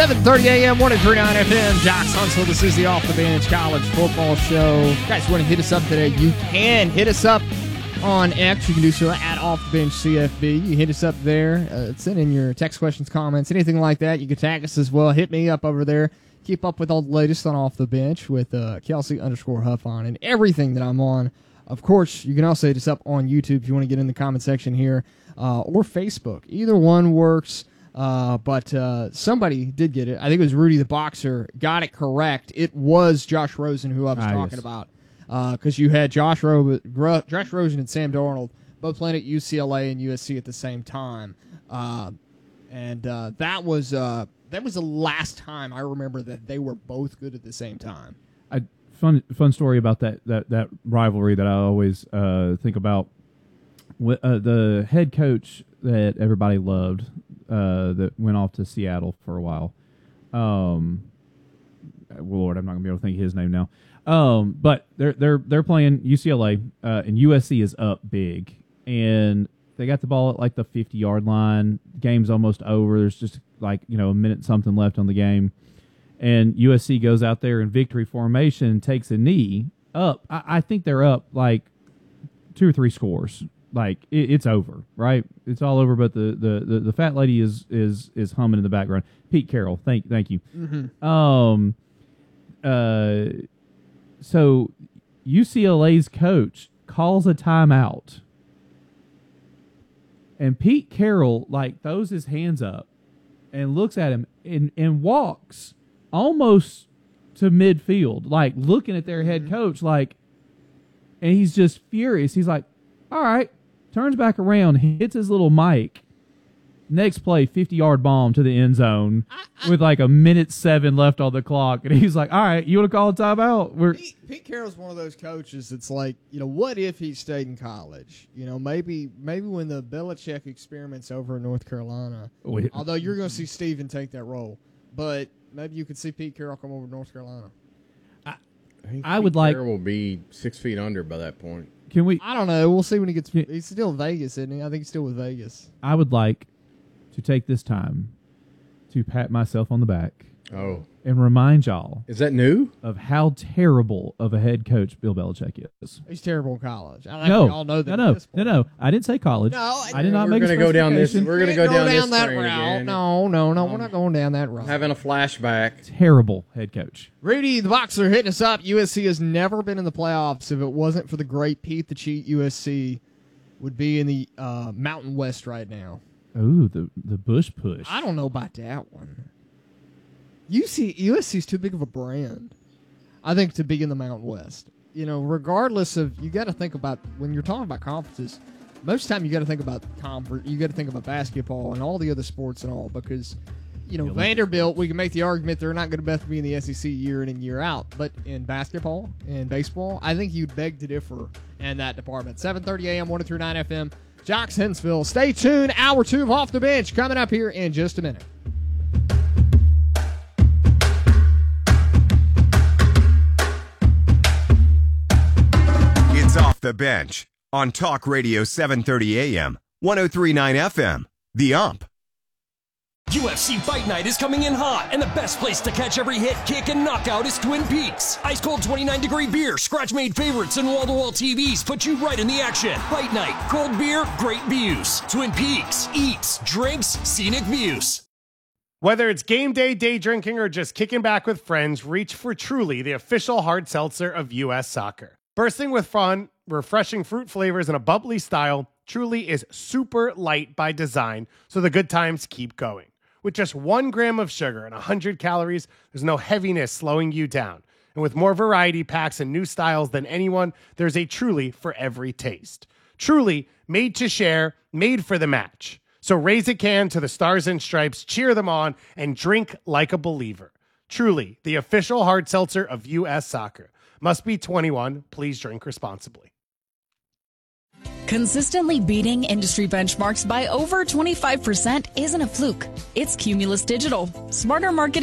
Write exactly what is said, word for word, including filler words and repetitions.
seven thirty a.m., one oh three point nine F M, Jocks Huntsville. This is the Off the Bench College Football Show. If you guys want to hit us up today, you can hit us up on X. You can do so at Off the Bench C F B. You hit us up there. Uh, send in your text questions, comments, anything like that. You can tag us as well. Hit me up over there. Keep up with all the latest on Off the Bench with uh, Kelsey underscore Huff on and everything that I'm on. Of course, you can also hit us up on YouTube if you want to get in the comment section here uh, or Facebook. Either one works. Uh, but uh, somebody did get it. I think it was Rudy the Boxer. Got it correct. It was Josh Rosen who I was ah, talking yes. about. Because uh, you had Josh, Ro- Ro- Josh Rosen and Sam Darnold both playing at U C L A and U S C at the same time. Uh, and uh, that was uh, that was the last time I remember that they were both good at the same time. I, fun fun story about that, that, that rivalry that I always uh, think about. Uh, the head coach that everybody loved uh, that went off to Seattle for a while. Um, well, Lord, I'm not going to be able to think of his name now. Um, but they're they're they're playing U C L A, uh, and U S C is up big, and they got the ball at like the fifty yard line. Game's almost over. There's just like you know a minute something left on the game, and U S C goes out there in victory formation, takes a knee up. I, I think they're up like two or three scores. Like it, it's over, right? It's all over. But the, the, the, the fat lady is is is humming in the background. Pete Carroll, thank thank you. Mm-hmm. Um, uh, so U C L A's coach calls a timeout, and Pete Carroll like throws his hands up and looks at him and and walks almost to midfield, like looking at their head coach, like, and he's just furious. He's like, all right. Turns back around, hits his little mic. Next play, fifty-yard bomb to the end zone I, I, with like a minute seven left on the clock. And he's like, all right, you want to call a timeout? We're Pete, Pete Carroll's one of those coaches that's like, you know, what if he stayed in college? You know, maybe maybe when the Belichick experiment's over in North Carolina, Wait. although you're going to see Steven take that role, but maybe you could see Pete Carroll come over to North Carolina. I, I, think I Pete would like. Carroll will be six feet under by that point. Can we? I don't know. We'll see when he gets. He's still in Vegas, isn't he? I think he's still with Vegas. I would like to take this time to pat myself on the back. Oh. And remind y'all. Is that new? Of how terrible of a head coach Bill Belichick is. He's terrible in college. I think no, we all know that. No, no, no, no. I didn't say college. No, I, I did not we're make gonna a go down this. specification. We're going to go, go down, down this that train route. again. No, no, no. Um, we're not going down that route. Having a flashback. Terrible head coach. Rudy the Boxer hitting us up. U S C has never been in the playoffs. If it wasn't for the great Pete the Cheat, U S C would be in the uh, Mountain West right now. Ooh, the the Bush push. I don't know about that one. U C, U S C is too big of a brand, I think, to be in the Mountain West. You know, regardless of, you got to think about, when you're talking about conferences, most of the time you got to think about conference, you got to think about basketball and all the other sports and all, because, you know, Vanderbilt, we can make the argument they're not going to be in the S E C year in and year out, but in basketball and baseball, I think you'd beg to differ in that department. seven thirty a.m., one oh three point nine F M, Jocks Huntsville. Stay tuned. Hour two of Off the Bench coming up here in just a minute. It's Off the Bench on Talk Radio seven thirty A M, one oh three point nine F M, The Ump. U F C Fight Night is coming in hot, and the best place to catch every hit, kick, and knockout is Twin Peaks. Ice-cold twenty-nine degree beer, scratch-made favorites, and wall-to-wall T Vs put you right in the action. Fight Night, cold beer, great views. Twin Peaks, eats, drinks, scenic views. Whether it's game day, day drinking, or just kicking back with friends, reach for Truly, the official hard seltzer of U S Soccer. Bursting with fun, refreshing fruit flavors, and a bubbly style, Truly is super light by design, so the good times keep going. With just one gram of sugar and one hundred calories, there's no heaviness slowing you down. And with more variety packs and new styles than anyone, there's a Truly for every taste. Truly, made to share, made for the match. So raise a can to the Stars and Stripes, cheer them on, and drink like a believer. Truly, the official hard seltzer of U S Soccer. Must be twenty-one. Please drink responsibly. Consistently beating industry benchmarks by over twenty-five percent isn't a fluke. It's Cumulus Digital. Smarter marketing.